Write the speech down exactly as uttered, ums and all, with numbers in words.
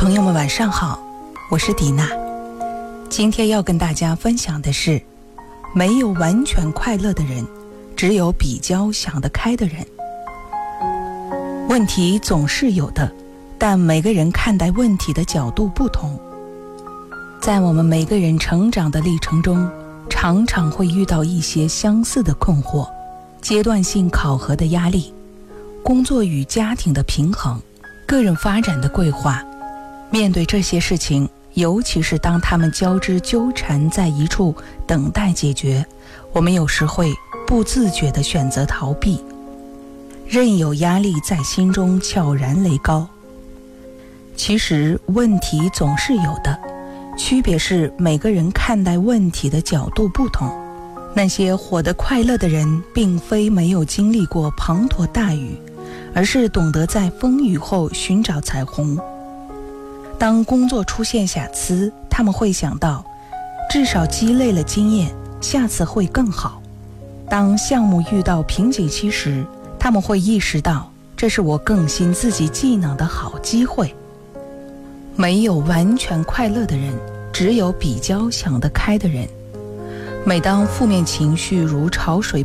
朋友们晚上好，我是迪娜。今天要跟大家分享的是，没有完全快乐的人，只有比较想得开的人。问题总是有的，但每个人看待问题的角度不同。在我们每个人成长的历程中，常常会遇到一些相似的困惑，阶段性考核的压力，工作与家庭的平衡，个人发展的规划。面对这些事情，尤其是当他们交织纠缠在一处等待解决，我们有时会不自觉地选择逃避，任由压力在心中悄然垒高。其实问题总是有的，区别是每个人看待问题的角度不同。那些活得快乐的人，并非没有经历过滂沱大雨，而是懂得在风雨后寻找彩虹。当工作出现瑕疵，他们会想到至少积累了经验，下次会更好。当项目遇到瓶颈期时，他们会意识到这是我更新自己技能的好机会。没有完全快乐的人，只有比较想得开的人。每当负面情绪如潮水